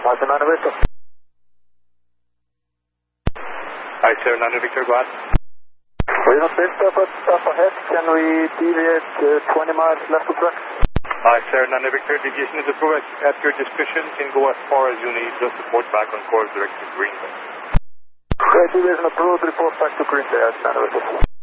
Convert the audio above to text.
Alpha 9 Victor. Hi, Sierra 9 Victor, go ahead. We're not built up ahead. Can we deviate 20 miles left of track? Hi, Sierra 9 Victor, deviation is approved at your discretion. Can go as far as you need. Just report back on course direction to Green Bay. Great, deviation approved. Report back to Green Bay, Alpha 9 Victor.